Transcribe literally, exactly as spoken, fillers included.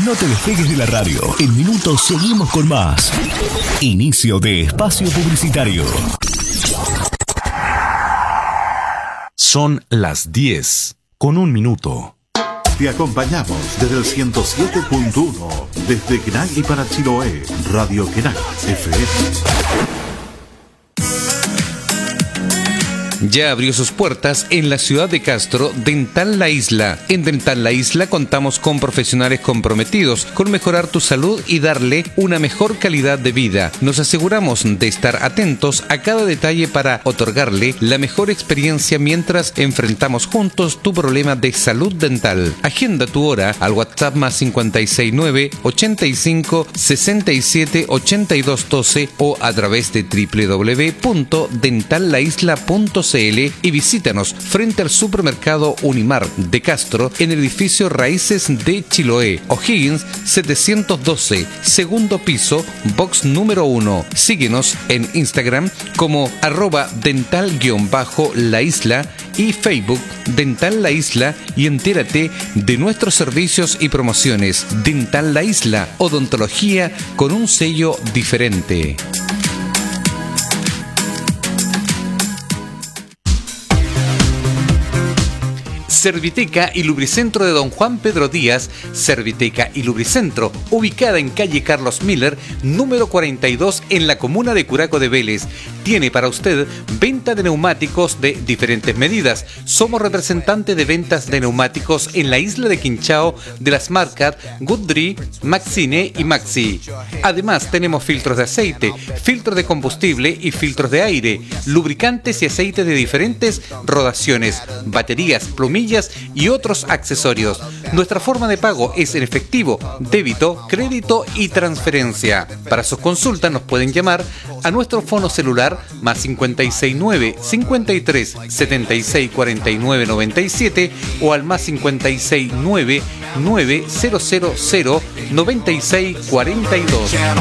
No te despegues de la radio. En minutos seguimos con más. Inicio de espacio publicitario. Son las diez con un minuto. Te acompañamos desde el ciento siete punto uno, desde Quenay y para Chiloé, Radio Quenay F M. Ya abrió sus puertas en la ciudad de Castro Dental La Isla. En Dental La Isla contamos con profesionales comprometidos con mejorar tu salud y darle una mejor calidad de vida. Nos aseguramos de estar atentos a cada detalle para otorgarle la mejor experiencia mientras enfrentamos juntos tu problema de salud dental. Agenda tu hora al WhatsApp más cincuenta y seis nueve, ochenta y cinco, sesenta y siete, ochenta y dos doce o a través de doble u doble u doble u punto dental la isla punto c l y visítanos frente al supermercado Unimar de Castro en el edificio Raíces de Chiloé, O'Higgins setecientos doce, segundo piso, box número uno. Síguenos en Instagram como arroba dental-la isla y Facebook Dental La Isla y entérate de nuestros servicios y promociones. Dental La Isla, odontología con un sello diferente. Serviteca y Lubricentro de Don Juan Pedro Díaz, Serviteca y Lubricentro, ubicada en calle Carlos Miller, número cuarenta y dos en la comuna de Curaco de Vélez. Tiene para usted venta de neumáticos de diferentes medidas. Somos representantes de ventas de neumáticos en la isla de Quinchao de las marcas Goodry, Maxine y Maxi. Además tenemos filtros de aceite, filtros de combustible y filtros de aire, lubricantes y aceites de diferentes rodaciones, baterías, plumillas y otros accesorios. Nuestra forma de pago es en efectivo, débito, crédito y transferencia. Para sus consultas nos pueden llamar a nuestro fono celular más cincuenta y seis nueve, cincuenta y tres, setenta y seis, cuarenta y nueve, noventa y siete o al más cincuenta y seis nueve, nueve cero cero cero, noventa y seis, cuarenta y dos.